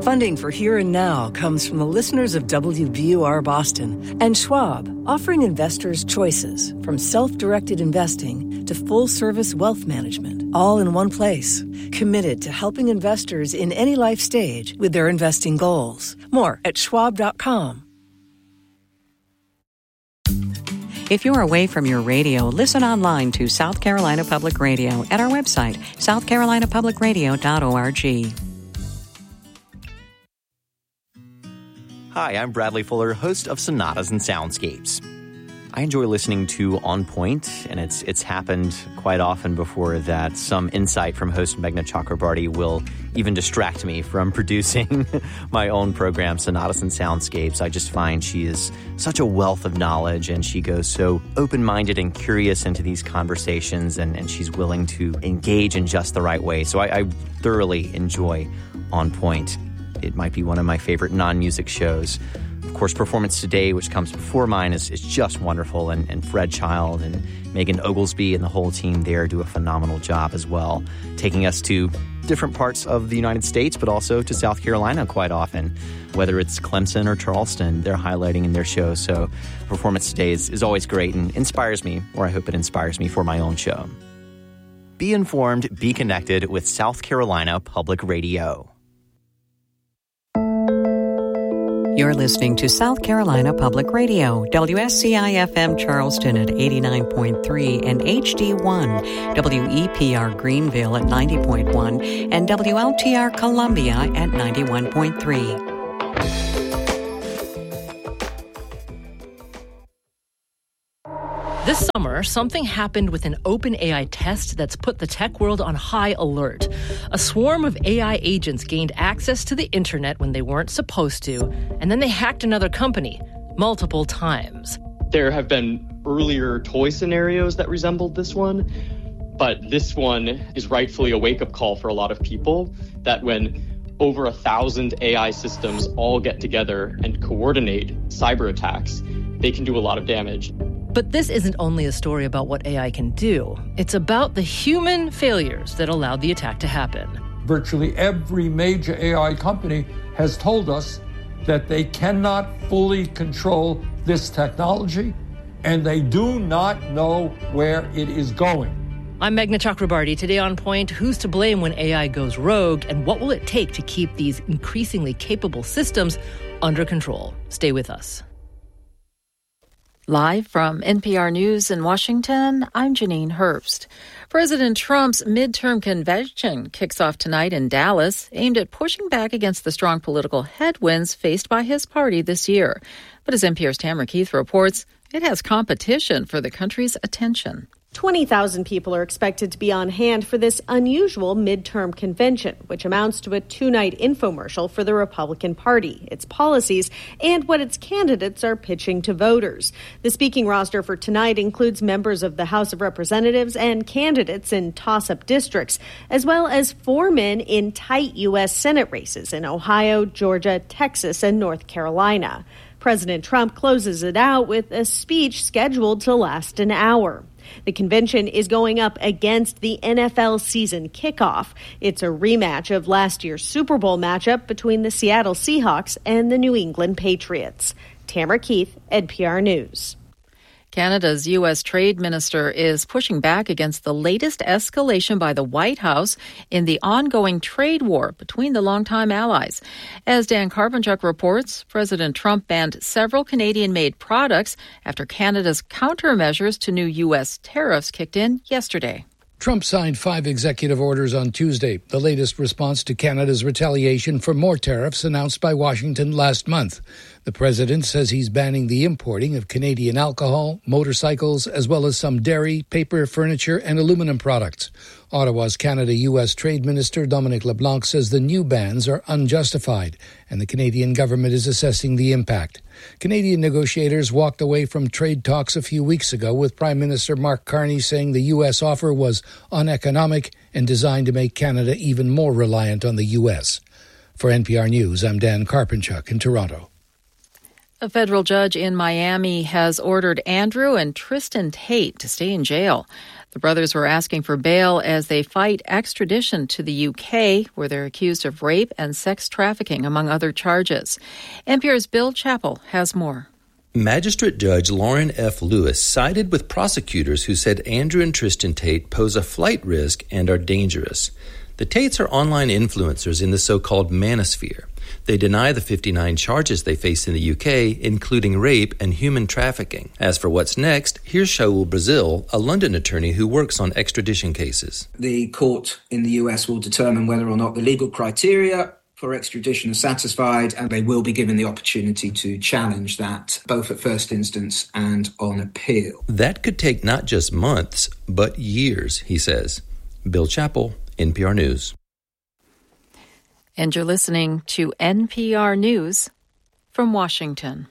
Funding for Here and Now comes from the listeners of WBUR Boston and Schwab, offering investors choices from self-directed investing to full-service wealth management, all in one place. Committed to helping investors in any life stage with their investing goals. More at schwab.com. If you're away from your radio, listen online to South Carolina Public Radio at our website, southcarolinapublicradio.org. Hi, I'm Bradley Fuller, host of Sonatas and Soundscapes. I enjoy listening to On Point, and it's happened quite often before that some insight from host Meghna Chakrabarty will even distract me from producing my own program, Sonatas and Soundscapes. I just find she is such a wealth of knowledge, and she goes so open-minded and curious into these conversations, and she's willing to engage in just the right way. So I thoroughly enjoy On Point. It might be one of my favorite non-music shows. Of course, Performance Today, which comes before mine, is just wonderful. And Fred Child and Megan Oglesby and the whole team there do a phenomenal job as well, taking us to different parts of the United States, but also to South Carolina quite often. Whether it's Clemson or Charleston, they're highlighting in their show. So Performance Today is always great and inspires me, or I hope it inspires me for my own show. Be informed, be connected with South Carolina Public Radio. You're listening to South Carolina Public Radio, WSCI-FM Charleston at 89.3 and HD1, WEPR Greenville at 90.1, and WLTR Columbia at 91.3. This summer, something happened with an OpenAI test that's put the tech world on high alert. A swarm of AI agents gained access to the internet when they weren't supposed to, and then they hacked another company multiple times. There have been earlier toy scenarios that resembled this one, but this one is rightfully a wake-up call for a lot of people that when over 1,000 AI systems all get together and coordinate cyber attacks, they can do a lot of damage. But this isn't only a story about what AI can do. It's about the human failures that allowed the attack to happen. Virtually every major AI company has told us that they cannot fully control this technology, and they do not know where it is going. I'm Meghna Chakrabarty. Today on Point, who's to blame when AI goes rogue, and what will it take to keep these increasingly capable systems under control? Stay with us. Live from NPR News in Washington, I'm Janine Herbst. President Trump's midterm convention kicks off tonight in Dallas, aimed at pushing back against the strong political headwinds faced by his party this year. But as NPR's Tamara Keith reports, it has competition for the country's attention. 20,000 people are expected to be on hand for this unusual midterm convention, which amounts to a two-night infomercial for the Republican Party, its policies, and what its candidates are pitching to voters. The speaking roster for tonight includes members of the House of Representatives and candidates in toss-up districts, as well as 4 men in tight U.S. Senate races in Ohio, Georgia, Texas, and North Carolina. President Trump closes it out with a speech scheduled to last an hour. The convention is going up against the NFL season kickoff. It's a rematch of last year's Super Bowl matchup between the Seattle Seahawks and the New England Patriots. Tamara Keith, NPR News. Canada's U.S. Trade Minister is pushing back against the latest escalation by the White House in the ongoing trade war between the longtime allies. As Dan Karpenchuk reports, President Trump banned several Canadian-made products after Canada's countermeasures to new U.S. tariffs kicked in yesterday. Trump signed 5 executive orders on Tuesday, the latest response to Canada's retaliation for more tariffs announced by Washington last month. The president says he's banning the importing of Canadian alcohol, motorcycles, as well as some dairy, paper, furniture, and aluminum products. Ottawa's Canada-U.S. Trade Minister Dominic LeBlanc says the new bans are unjustified, and the Canadian government is assessing the impact. Canadian negotiators walked away from trade talks a few weeks ago, with Prime Minister Mark Carney saying the U.S. offer was uneconomic and designed to make Canada even more reliant on the U.S. For NPR News, I'm Dan Karpenchuk in Toronto. A federal judge in Miami has ordered Andrew and Tristan Tate to stay in jail. The brothers were asking for bail as they fight extradition to the UK, where they're accused of rape and sex trafficking, among other charges. NPR's Bill Chappell has more. Magistrate Judge Lauren F. Lewis sided with prosecutors who said Andrew and Tristan Tate pose a flight risk and are dangerous. The Tates are online influencers in the so-called manosphere. They deny the 59 charges they face in the UK, including rape and human trafficking. As for what's next, here's Shaul Brazil, a London attorney who works on extradition cases. The court in the US will determine whether or not the legal criteria for extradition are satisfied, and they will be given the opportunity to challenge that, both at first instance and on appeal. That could take not just months, but years, he says. Bill Chappell, NPR News. And you're listening to NPR News from Washington.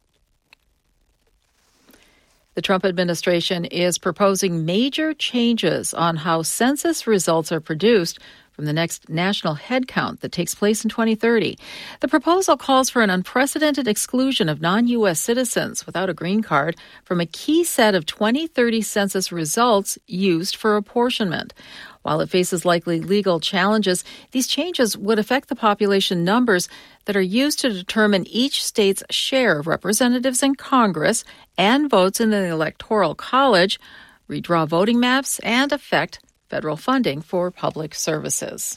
The Trump administration is proposing major changes on how census results are produced from the next national head count that takes place in 2030. The proposal calls for an unprecedented exclusion of non-U.S. citizens without a green card from a key set of 2030 census results used for apportionment. While it faces likely legal challenges, these changes would affect the population numbers that are used to determine each state's share of representatives in Congress and votes in the Electoral College, redraw voting maps, and affect federal funding for public services.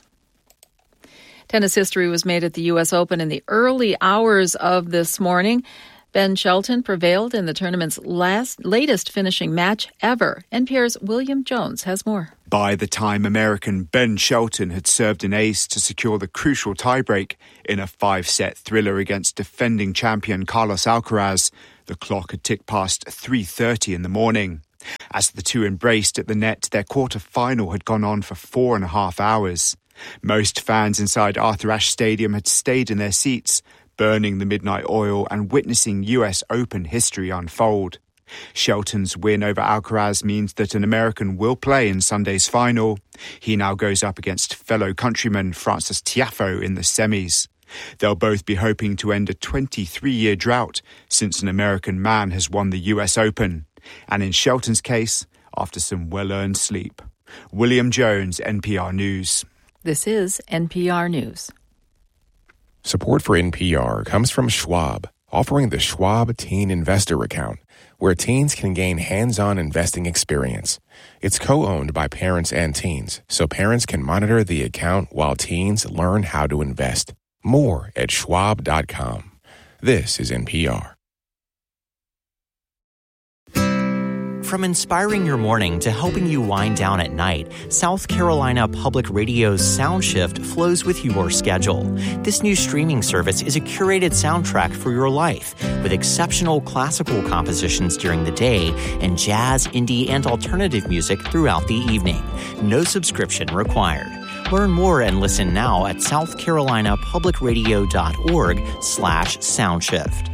Tennis history was made at the U.S. Open in the early hours of this morning. Ben Shelton prevailed in the tournament's latest finishing match ever. NPR's William Jones has more. By the time American Ben Shelton had served an ace to secure the crucial tiebreak in a 5-set thriller against defending champion Carlos Alcaraz, the clock had ticked past 3:30 in the morning. As the two embraced at the net, their quarter-final had gone on for 4.5 hours. Most fans inside Arthur Ashe Stadium had stayed in their seats, burning the midnight oil and witnessing US Open history unfold. Shelton's win over Alcaraz means that an American will play in Sunday's final. He now goes up against fellow countryman Frances Tiafoe in the semis. They'll both be hoping to end a 23-year drought since an American man has won the US Open. And in Shelton's case, after some well-earned sleep. William Jones, NPR News. This is NPR News. Support for NPR comes from Schwab, offering the Schwab Teen Investor Account, where teens can gain hands-on investing experience. It's co-owned by parents and teens, so parents can monitor the account while teens learn how to invest. More at schwab.com. This is NPR. From inspiring your morning to helping you wind down at night, South Carolina Public Radio's SoundShift flows with your schedule. This new streaming service is a curated soundtrack for your life, with exceptional classical compositions during the day and jazz, indie, and alternative music throughout the evening. No subscription required. Learn more and listen now at southcarolinapublicradio.org/soundshift.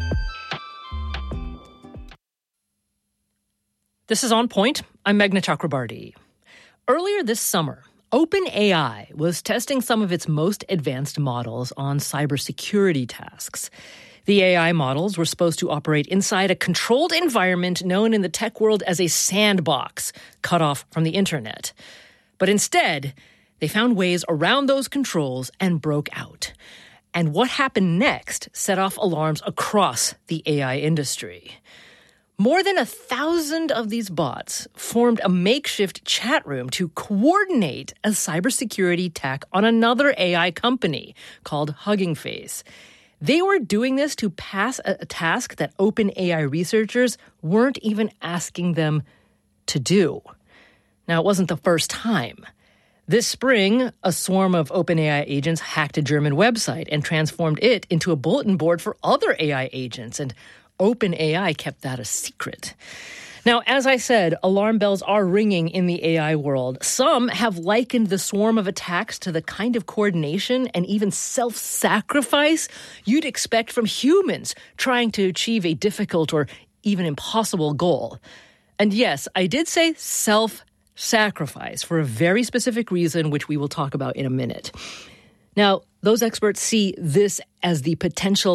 This is On Point. I'm Meghna Chakrabarti. Earlier this summer, OpenAI was testing some of its most advanced models on cybersecurity tasks. The AI models were supposed to operate inside a controlled environment known in the tech world as a sandbox, cut off from the internet. But instead, they found ways around those controls and broke out. And what happened next set off alarms across the AI industry. More than 1,000 of these bots formed a makeshift chat room to coordinate a cybersecurity attack on another AI company called Hugging Face. They were doing this to pass a task that OpenAI researchers weren't even asking them to do. Now, it wasn't the first time. This spring, a swarm of OpenAI agents hacked a German website and transformed it into a bulletin board for other AI agents, and OpenAI kept that a secret. Now, as I said, alarm bells are ringing in the AI world. Some have likened the swarm of attacks to the kind of coordination and even self-sacrifice you'd expect from humans trying to achieve a difficult or even impossible goal. And yes, I did say self-sacrifice for a very specific reason, which we will talk about in a minute. Now, those experts see this as the potential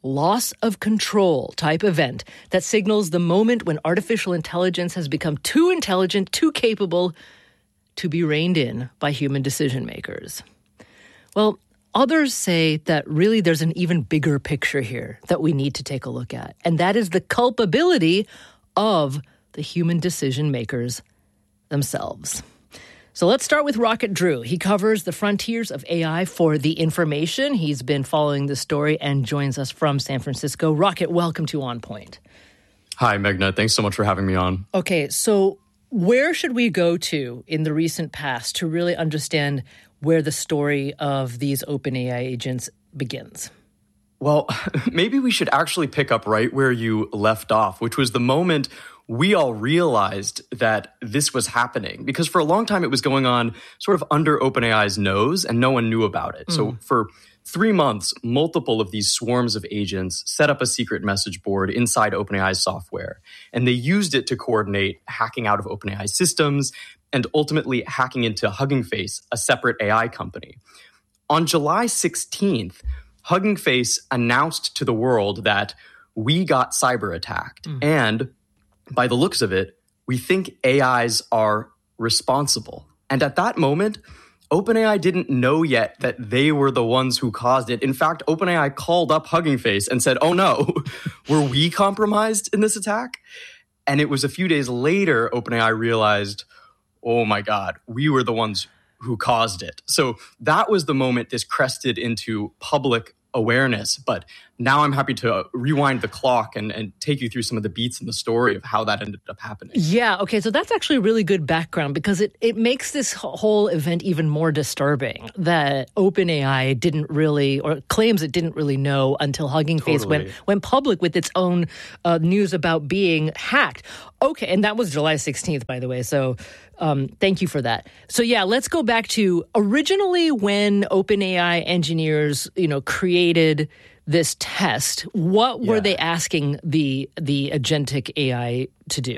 loss of control type event that signals the moment when artificial intelligence has become too intelligent, too capable to be reined in by human decision makers. Well, others say that really there's an even bigger picture here that we need to take a look at, and that is the culpability of the human decision makers themselves. So let's start with Rocket Drew. He covers the frontiers of AI for The Information. He's been following the story and joins us from San Francisco. Rocket, welcome to On Point. Hi, Meghna. Thanks so much for having me on. Okay, so where should we go to in the recent past to really understand where the story of these OpenAI agents begins? Well, maybe we should actually pick up right where you left off, which was the moment we all realized that this was happening, because for a long time it was going on sort of under OpenAI's nose and no one knew about it. So for 3 months, multiple of these swarms of agents set up a secret message board inside OpenAI's software, and they used it to coordinate hacking out of OpenAI's systems and ultimately hacking into Hugging Face, a separate AI company. On July 16th, Hugging Face announced to the world that we got cyber attacked, and by the looks of it, we think AIs are responsible. And at that moment, OpenAI didn't know yet that they were the ones who caused it. In fact, OpenAI called up Hugging Face and said, oh no, were we compromised in this attack? And it was a few days later, OpenAI realized, oh my God, we were the ones who caused it. So that was the moment this crested into public awareness. But now I'm happy to rewind the clock and take you through some of the beats in the story of how that ended up happening. Yeah, okay, so that's actually really good background, because it makes this whole event even more disturbing that OpenAI didn't really, or claims it didn't really know until Hugging Face went public with its own news about being hacked. Okay, and that was July 16th, by the way, so thank you for that. So yeah, let's go back to originally when OpenAI engineers, created this test. What were they asking the agentic AI to do?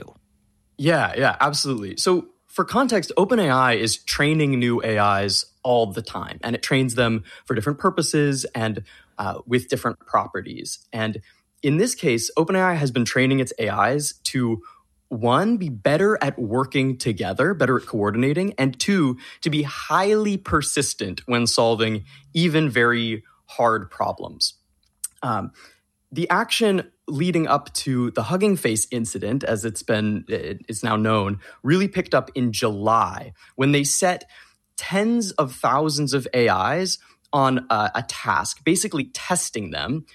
Yeah, absolutely. So for context, OpenAI is training new AIs all the time, and it trains them for different purposes and with different properties. And in this case, OpenAI has been training its AIs to, one, be better at working together, better at coordinating, and two, to be highly persistent when solving even very hard problems. The action leading up to the Hugging Face incident, as it's now known, really picked up in July when they set tens of thousands of AIs on a task, basically testing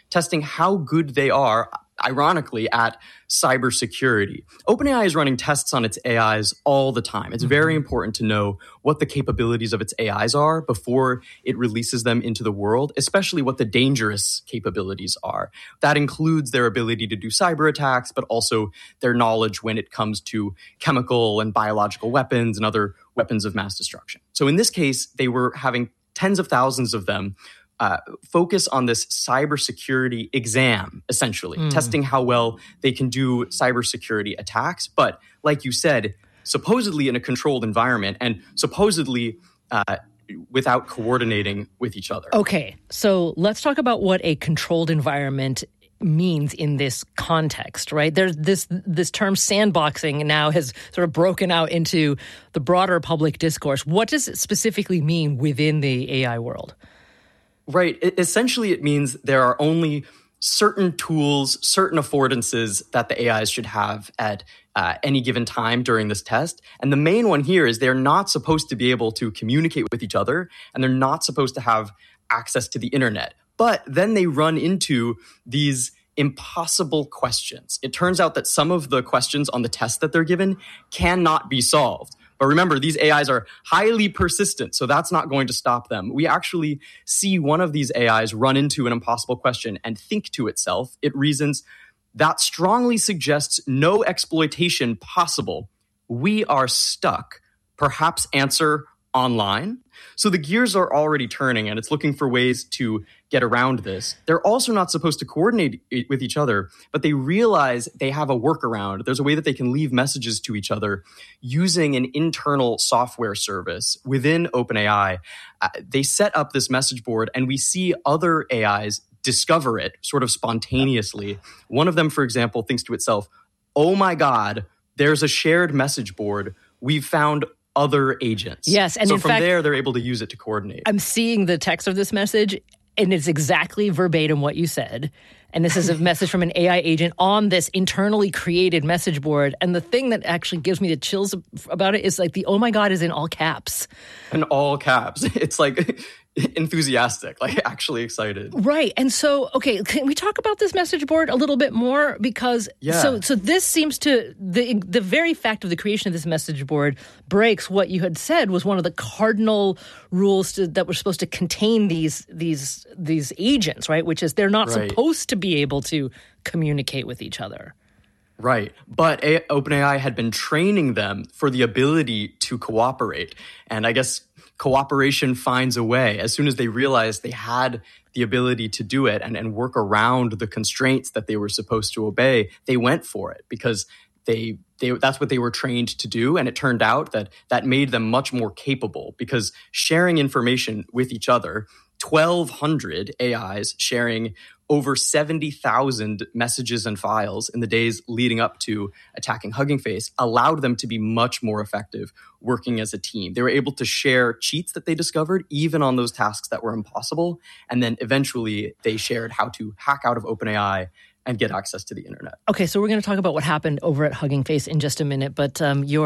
how good they are, ironically, at cybersecurity. OpenAI is running tests on its AIs all the time. It's very important to know what the capabilities of its AIs are before it releases them into the world, especially what the dangerous capabilities are. That includes their ability to do cyber attacks, but also their knowledge when it comes to chemical and biological weapons and other weapons of mass destruction. So in this case, they were having tens of thousands of them focus on this cybersecurity exam, essentially, testing how well they can do cybersecurity attacks. But like you said, supposedly in a controlled environment and supposedly without coordinating with each other. Okay, so let's talk about what a controlled environment means in this context, right? There's this term sandboxing now has sort of broken out into the broader public discourse. What does it specifically mean within the AI world? Right. Essentially, it means there are only certain tools, certain affordances that the AIs should have at any given time during this test. And the main one here is they're not supposed to be able to communicate with each other, and they're not supposed to have access to the internet. But then they run into these impossible questions. It turns out that some of the questions on the test that they're given cannot be solved. But remember, these AIs are highly persistent, so that's not going to stop them. We actually see one of these AIs run into an impossible question and think to itself. It reasons, that strongly suggests no exploitation possible. We are stuck. Perhaps answer online. So the gears are already turning, and it's looking for ways to get around this. They're also not supposed to coordinate with each other, but they realize they have a workaround. There's a way that they can leave messages to each other using an internal software service within OpenAI. They set up this message board, and we see other AIs discover it sort of spontaneously. One of them, for example, thinks to itself, oh my God, there's a shared message board. We've found other agents. Yes. And so in from fact, there, they're able to use it to coordinate. I'm seeing the text of this message, and it's exactly verbatim what you said. And this is a message from an AI agent on this internally created message board. And the thing that actually gives me the chills about it is like the oh my God is in all caps. In all caps. It's like enthusiastic, like actually excited. Right. And so, okay, can we talk about this message board a little bit more? Because so this seems to, the very fact of the creation of this message board breaks what you had said was one of the cardinal rules that were supposed to contain these agents, right? Which is they're not supposed to be able to communicate with each other. Right. But OpenAI had been training them for the ability to cooperate. And I guess cooperation finds a way. As soon as they realized they had the ability to do it and work around the constraints that they were supposed to obey, they went for it because they that's what they were trained to do. And it turned out that made them much more capable because sharing information with each other, 1,200 AIs sharing over 70,000 messages and files in the days leading up to attacking Hugging Face allowed them to be much more effective working as a team. They were able to share cheats that they discovered, even on those tasks that were impossible. And then eventually they shared how to hack out of OpenAI and get access to the internet. Okay, so we're going to talk about what happened over at Hugging Face in just a minute, but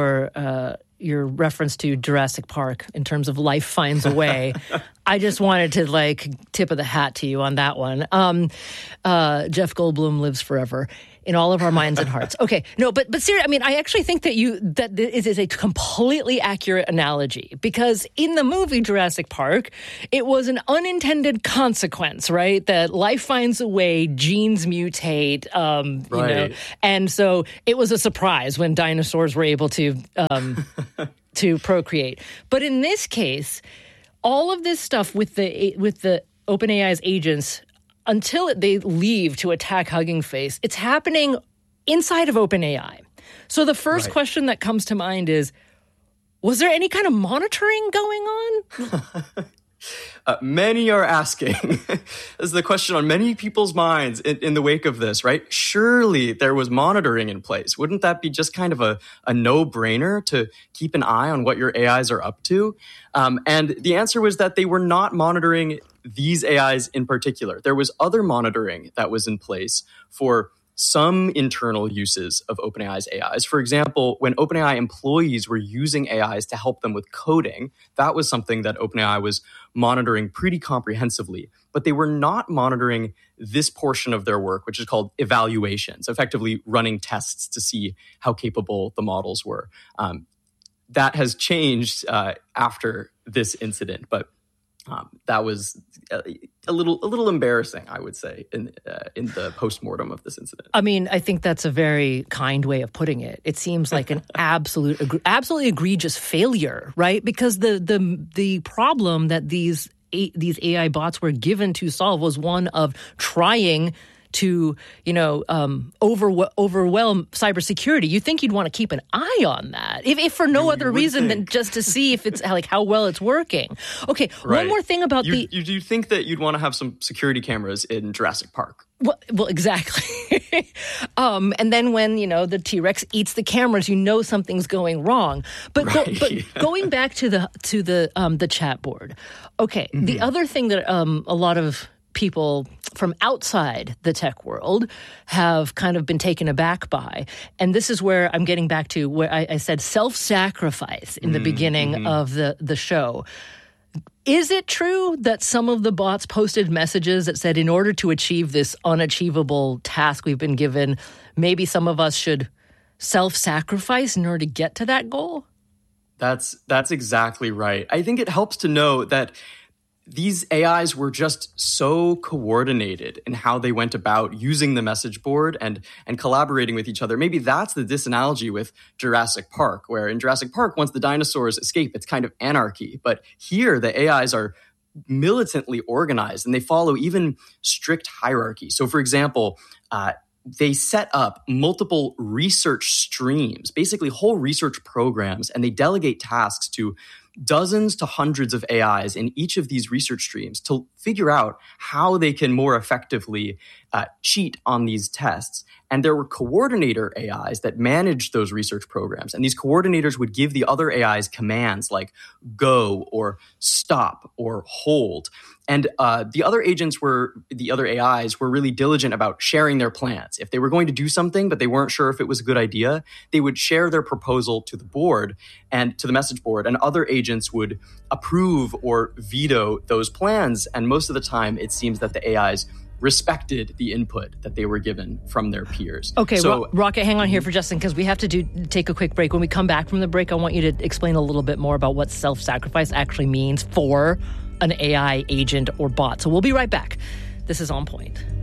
your reference to Jurassic Park in terms of life finds a way, I just wanted to tip of the hat to you on that one. Jeff Goldblum lives forever in all of our minds and hearts. Okay, no, but seriously, I mean, I actually think that this is a completely accurate analogy because in the movie Jurassic Park, it was an unintended consequence, right? That life finds a way, genes mutate, you know, and so it was a surprise when dinosaurs were able to procreate. But in this case, all of this stuff with the OpenAI's agents, until they leave to attack Hugging Face, it's happening inside of OpenAI. So the first question that comes to mind is, was there any kind of monitoring going on? Many are asking. This is the question on many people's minds in the wake of this, right? Surely there was monitoring in place. Wouldn't that be just kind of a no-brainer to keep an eye on what your AIs are up to? And the answer was that they were not monitoring these AIs in particular. There was other monitoring that was in place for some internal uses of OpenAI's AIs. For example, when OpenAI employees were using AIs to help them with coding, that was something that OpenAI was monitoring pretty comprehensively. But they were not monitoring this portion of their work, which is called evaluations, effectively running tests to see how capable the models were. That has changed after this incident, but that was a little embarrassing, I would say, in the postmortem of this incident. I mean, I think that's a very kind way of putting it. It seems like an absolutely egregious failure, right? Because the problem that these AI bots were given to solve was one of trying to, overwhelm cybersecurity. You think you'd want to keep an eye on that, if for no other reason than just to see if it's how well it's working. Okay, one more thing about you think that you'd want to have some security cameras in Jurassic Park? Well, exactly. And then when, the T-Rex eats the cameras, something's going wrong. But going back to the chat board. Okay, the other thing that a lot of people from outside the tech world have kind of been taken aback by. And this is where I'm getting back to where I said self-sacrifice in the beginning of the show. Is it true that some of the bots posted messages that said, in order to achieve this unachievable task we've been given, maybe some of us should self-sacrifice in order to get to that goal? That's exactly right. I think it helps to know that these AIs were just so coordinated in how they went about using the message board and collaborating with each other. Maybe that's the disanalogy with Jurassic Park, where in Jurassic Park, once the dinosaurs escape, it's kind of anarchy. But here, the AIs are militantly organized and they follow even strict hierarchy. So, for example, they set up multiple research streams, basically whole research programs, and they delegate tasks to dozens to hundreds of AIs in each of these research streams to figure out how they can more effectively cheat on these tests. And there were coordinator AIs that managed those research programs. And these coordinators would give the other AIs commands like go or stop or hold. And the other AIs were really diligent about sharing their plans. If they were going to do something, but they weren't sure if it was a good idea, they would share their proposal to the board and to the message board, and other agents would approve or veto those plans. And most of the time, it seems that the AIs respected the input that they were given from their peers. Okay, so, Rocket, hang on here for just a second, because we have to take a quick break. When we come back from the break, I want you to explain a little bit more about what self-sacrifice actually means for an AI agent or bot. So we'll be right back. This is On Point.